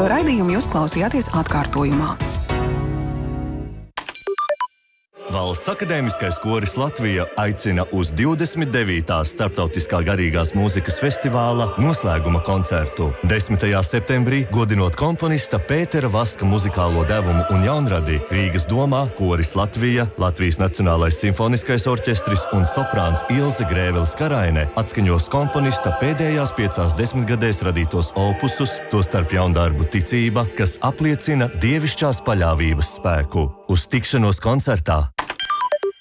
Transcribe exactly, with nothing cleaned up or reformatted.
Šo raidījumu jūs klausījāties atkārtojumā. Valsts akadēmiskais koris Latvija aicina uz divdesmit devītā Starptautiskā garīgās mūzikas festivāla noslēguma koncertu. desmitajā septembrī, godinot komponista Pētera Vaska muzikālo devumu un jaunradi, Rīgas domā koris Latvija, Latvijas Nacionālais simfoniskais orķestris un soprāns Ilze Grēvelis-Karaine atskaņos komponista pēdējās piecās desmitgadēs radītos opusus, tostarp jaundarbu Ticība, kas apliecina dievišķās paļāvības spēku. Uz tikšanos koncertā!